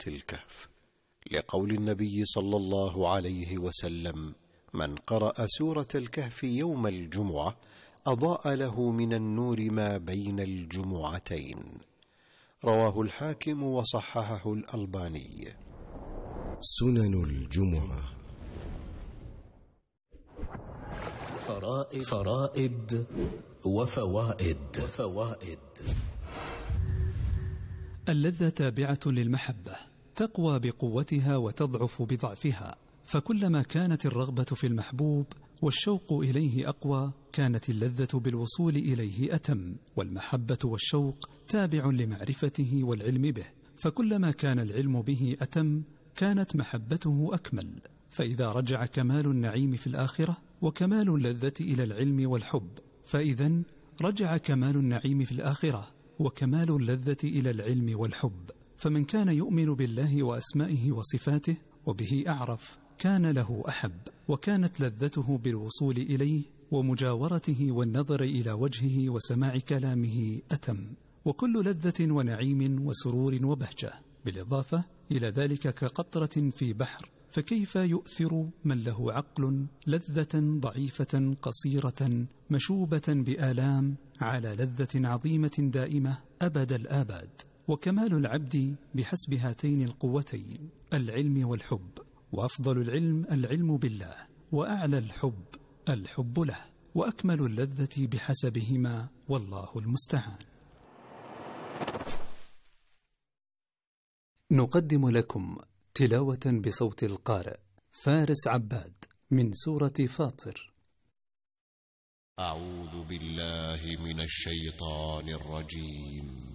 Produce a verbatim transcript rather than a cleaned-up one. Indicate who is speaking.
Speaker 1: الكهف، لقول النبي صلى الله عليه وسلم: من قرأ سورة الكهف يوم الجمعة أضاء له من النور ما بين الجمعتين. رواه الحاكم وصححه الألباني.
Speaker 2: سنن الجمعة.
Speaker 3: فرائد, فرائد وفوائد, وفوائد
Speaker 4: اللذة تابعة للمحبة، تقوى بقوتها وتضعف بضعفها، فكلما كانت الرغبة في المحبوب والشوق إليه أقوى كانت اللذة بالوصول إليه أتم، والمحبة والشوق تابع لمعرفته والعلم به، فكلما كان العلم به أتم كانت محبته أكمل. فإذا رجع كمال النعيم في الآخرة وكمال اللذة إلى العلم والحب، فإذن رجع كمال النعيم في الآخرة وكمال اللذة إلى العلم والحب. فمن كان يؤمن بالله وأسمائه وصفاته وبه أعرف كان له أحب، وكانت لذته بالوصول إليه ومجاورته والنظر إلى وجهه وسماع كلامه أتم. وكل لذة ونعيم وسرور وبهجة، بالإضافة إلى ذلك كقطرة في بحر، فكيف يؤثر من له عقل لذة ضعيفة قصيرة مشوبة بآلام على لذة عظيمة دائمة أبد الآباد. وكمال العبد بحسب هاتين القوتين، العلم والحب، وأفضل العلم العلم بالله، وأعلى الحب الحب له، وأكمل اللذة بحسبهما، والله المستعان. نقدم لكم تلاوة بصوت القارئ فارس عباد من سورة فاطر.
Speaker 2: أعوذ بالله من الشيطان الرجيم.